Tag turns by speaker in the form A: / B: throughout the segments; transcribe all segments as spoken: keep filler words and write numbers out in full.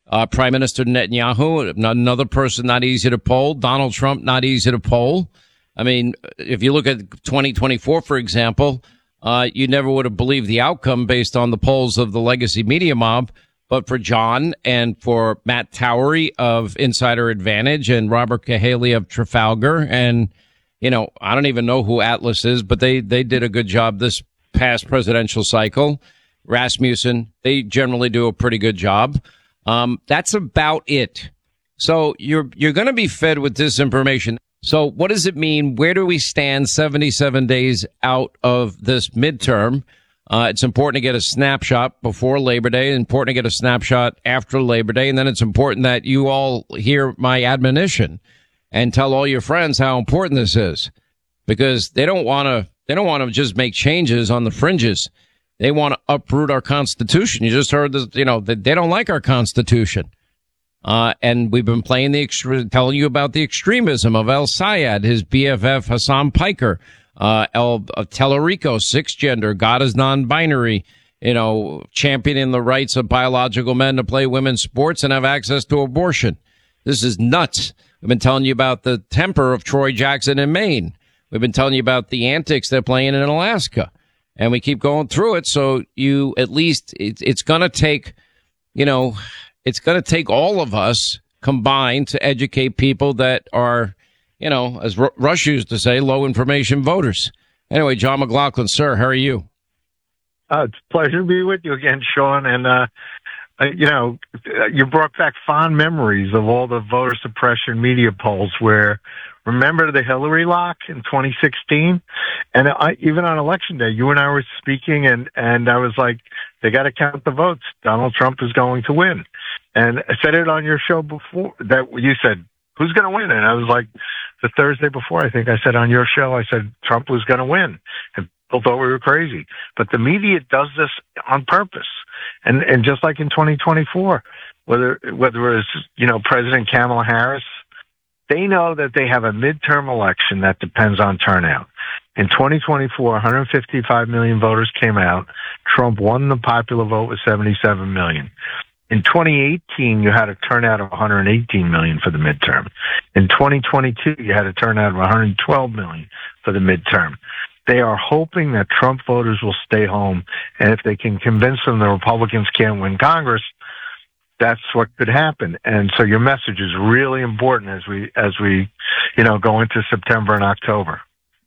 A: Uh, Prime Minister Netanyahu, another person not easy to poll. Donald Trump, not easy to poll. I mean, if you look at twenty twenty-four, for example, uh, you never would have believed the outcome based on the polls of the legacy media mob. But for John and for Matt Towery of Insider Advantage and Robert Cahaly of Trafalgar, and, you know, I don't even know who Atlas is, but they, they did a good job this past presidential cycle. Rasmussen, they generally do a pretty good job. Um, that's about it. So you're, you're going to be fed with disinformation. So what does it mean? Where do we stand seventy-seven days out of this midterm? Uh, it's important to get a snapshot before Labor Day, important to get a snapshot after Labor Day, and then it's important that you all hear my admonition and tell all your friends how important this is, because they don't want to, they don't want to just make changes on the fringes. They want to uproot our Constitution. You just heard this, you know, they, they don't like our Constitution. Uh, and we've been playing the, extre- telling you about the extremism of El Sayed, his B F F Hassan Piker. Uh, El uh, Tellerico, six-gender, God is non-binary, you know, championing the rights of biological men to play women's sports and have access to abortion. This is nuts. We've been telling you about the temper of Troy Jackson in Maine. We've been telling you about the antics they're playing in Alaska. And we keep going through it. So you, at least, it, it's going to take, you know, it's going to take all of us combined to educate people that are, you know, as R- Rush used to say, low information voters. Anyway, John McLaughlin, sir, how are you?
B: Uh, it's a pleasure to be with you again, Sean. And, uh, uh, you know, you brought back fond memories of all the voter suppression media polls where, remember the Hillary lock in twenty sixteen? And I, even on election day, you and I were speaking and, and I was like, they got to count the votes. Donald Trump is going to win. And I said it on your show before that you said, who's going to win? And I was like, the Thursday before, I think I said on your show, I said Trump was going to win. And people thought we were crazy. But the media does this on purpose. And and just like in twenty twenty-four, whether whether it was, you know, President Kamala Harris, they know that they have a midterm election that depends on turnout. In twenty twenty-four, one hundred fifty-five million voters came out. Trump won the popular vote with seventy-seven million. In twenty eighteen, you had a turnout of one hundred eighteen million for the midterm. In twenty twenty-two, you had a turnout of one hundred twelve million for the midterm. They are hoping that Trump voters will stay home, and if they can convince them the Republicans can't win Congress, that's what could happen. And so your message is really important as we, as we, you know, go into September and October.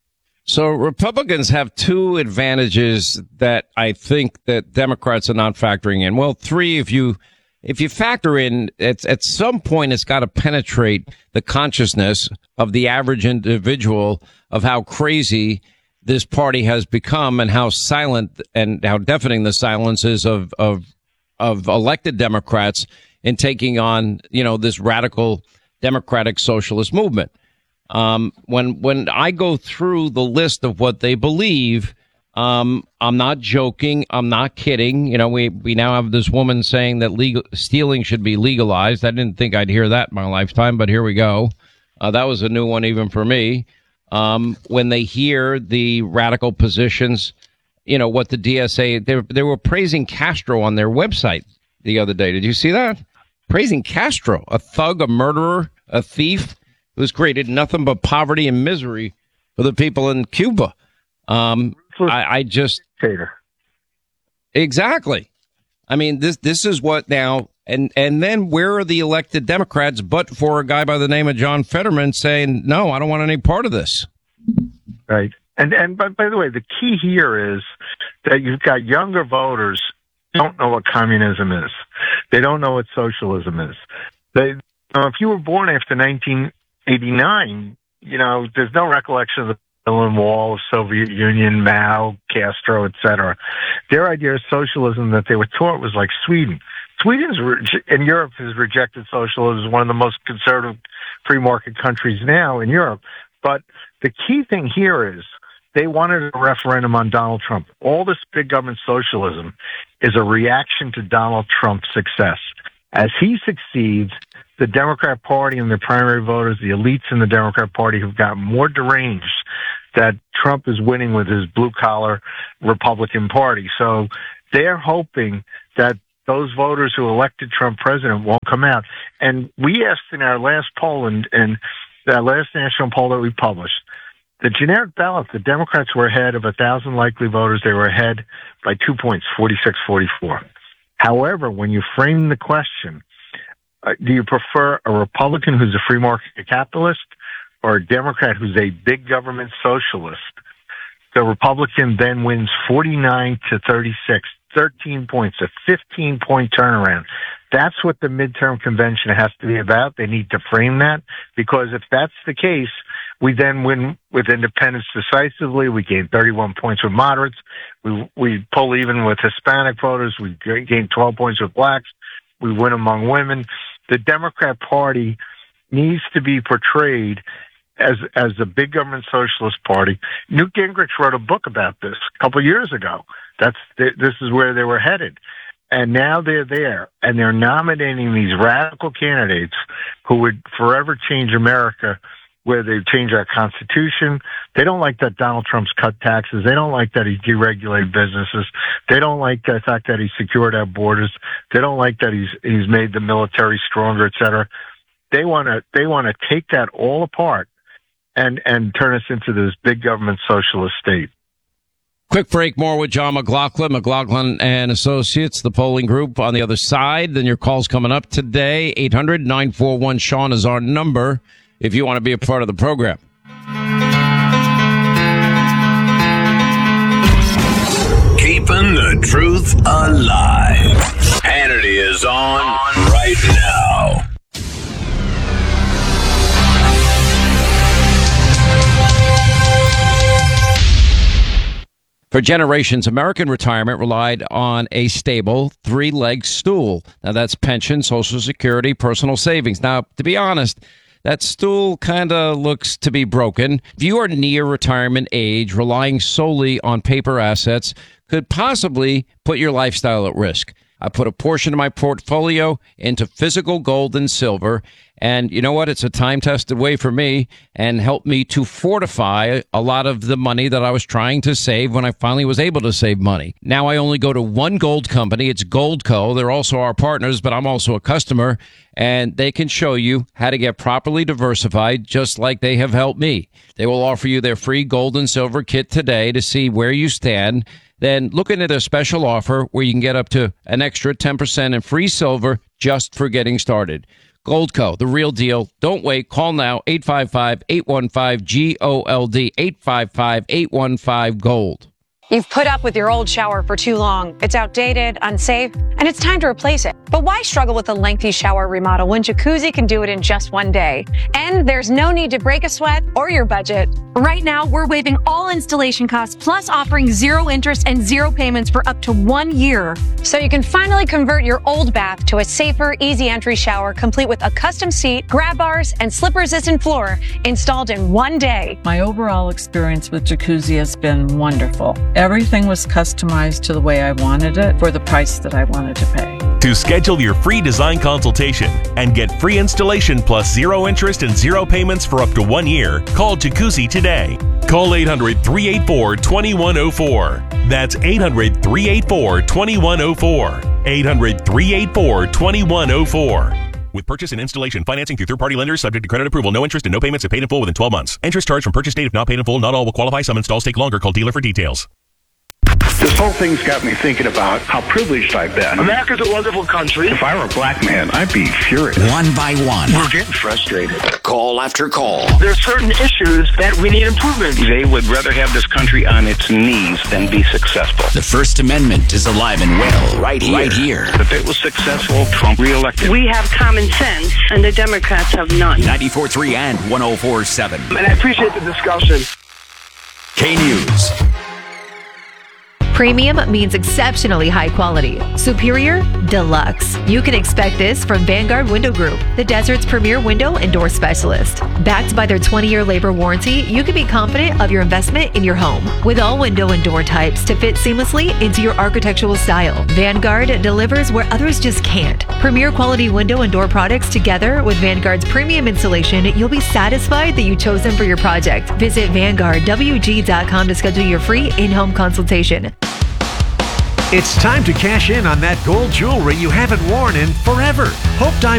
A: So Republicans have two advantages that I think that Democrats are not factoring in. Well, three, if you, if you factor in, at, at some point, it's got to penetrate the consciousness of the average individual of how crazy this party has become and how silent and how deafening the silence is of, of, of elected Democrats in taking on, you know, this radical democratic socialist movement. Um, when, when I go through the list of what they believe, um, I'm not joking. I'm not kidding. You know, we, we now have this woman saying that legal stealing should be legalized. I didn't think I'd hear that in my lifetime, but here we go. Uh, that was a new one even for me. Um, when they hear the radical positions, you know, what the D S A, they, they were praising Castro on their website the other day. Did you see that? Praising Castro, a thug, a murderer, a thief who's created nothing but poverty and misery for the people in Cuba. Um, I, I just, exactly. I mean, this, this is what now, and, and then where are the elected Democrats, but for a guy by the name of John Fetterman saying, no, I don't want any part of this.
B: Right. And, and, but by the way, the key here is that you've got younger voters who don't know what communism is. They don't know what socialism is. They, you know, if you were born after nineteen eighty-nine, you know, there's no recollection of the Berlin Wall, of Soviet Union, Mao, Castro, et cetera. Their idea of socialism that they were taught was like Sweden. Sweden's in Europe has rejected socialism as one of the most conservative free market countries now in Europe. But the key thing here is they wanted a referendum on Donald Trump. All this big government socialism is a reaction to Donald Trump's success. As he succeeds, the Democrat Party and their primary voters, the elites in the Democrat Party, have got more deranged that Trump is winning with his blue-collar Republican Party. So they're hoping that those voters who elected Trump president won't come out. And we asked in our last poll, and, and that last national poll that we published, the generic ballot, the Democrats were ahead of one thousand likely voters. They were ahead by two points, forty-six forty-four. However, when you frame the question, uh, do you prefer a Republican who's a free market capitalist or a Democrat who's a big government socialist? The Republican then wins forty-nine to thirty-six, thirteen points, a fifteen-point turnaround. That's what the midterm convention has to be about. They need to frame that, because if that's the case, we then win with independents decisively. We gain thirty-one points with moderates. We we pull even with Hispanic voters. We gain twelve points with blacks. We win among women. The Democrat Party needs to be portrayed as as a big government socialist party. Newt Gingrich wrote a book about this a couple of years ago. That's this is where they were headed. And now they're there, and they're nominating these radical candidates who would forever change America, where they change our Constitution. They don't like that Donald Trump's cut taxes. They don't like that he's deregulated businesses. They don't like the fact that he's secured our borders. They don't like that he's he's made the military stronger, et cetera. They want to they want to take that all apart and and turn us into this big government socialist state.
A: Quick break, more with John McLaughlin, McLaughlin and Associates, the polling group on the other side. Then your call's coming up today. eight hundred nine four one Sean is our number if you want to be a part of the program.
C: Keeping the truth alive. Hannity is on right now.
A: For generations, American retirement relied on a stable three-leg stool. Now, that's pension, Social Security, personal savings. Now, to be honest, that stool kind of looks to be broken. If you are near retirement age, relying solely on paper assets could possibly put your lifestyle at risk. I put a portion of my portfolio into physical gold and silver. And you know what? It's a time-tested way for me and helped me to fortify a lot of the money that I was trying to save when I finally was able to save money. Now I only go to one gold company. It's Goldco. They're also our partners, but I'm also a customer. And they can show you how to get properly diversified, just like they have helped me. They will offer you their free gold and silver kit today to see where you stand. Then look into their special offer where you can get up to an extra ten percent in free silver just for getting started. Goldco, the real deal. Don't wait. Call now, eight five five, eight one five, G O L D, eight five five, eight one five, GOLD.
D: You've put up with your old shower for too long. It's outdated, unsafe, and it's time to replace it. But why struggle with a lengthy shower remodel when Jacuzzi can do it in just one day? And there's no need to break a sweat or your budget.
E: Right now, we're waiving all installation costs, plus offering zero interest and zero payments for up to one year.
D: So you can finally convert your old bath to a safer, easy entry shower, complete with a custom seat, grab bars, and slip-resistant floor installed in one day.
F: My overall experience with Jacuzzi has been wonderful. Everything was customized to the way I wanted it for the price that I wanted to pay.
G: To schedule your free design consultation and get free installation plus zero interest and zero payments for up to one year, call Jacuzzi today. Call eight hundred, three eight four, two one zero four. That's eight hundred, three eight four, two one zero four. eight hundred, three eight four, two one zero four. With purchase and installation financing through third-party lenders subject to credit approval. No interest and no payments if paid in full within twelve months. Interest charged from purchase date if not paid in full. Not all will qualify. Some installs take longer. Call dealer for details.
H: This whole thing's got me thinking about how privileged I've been.
I: America's a wonderful country.
H: If I were a black man, I'd be furious.
J: One by one.
I: We're getting frustrated.
J: Call after call.
I: There are certain issues that we need improvement.
H: They would rather have this country on its knees than be successful.
J: The First Amendment is alive and well right here. Right here.
H: If it was successful, Trump reelected.
K: We have common sense, and the Democrats have none.
J: ninety-four point three and one oh four point seven.
I: And I appreciate the discussion.
J: K-News.
L: Premium means exceptionally high quality. Superior, deluxe. You can expect this from Vanguard Window Group, the desert's premier window and door specialist. Backed by their twenty-year labor warranty, you can be confident of your investment in your home. With all window and door types to fit seamlessly into your architectural style, Vanguard delivers where others just can't. Premier quality window and door products together with Vanguard's premium installation, you'll be satisfied that you chose them for your project. Visit Vanguard W G dot com to schedule your free in-home consultation.
M: It's time to cash in on that gold jewelry you haven't worn in forever. Hope Diamond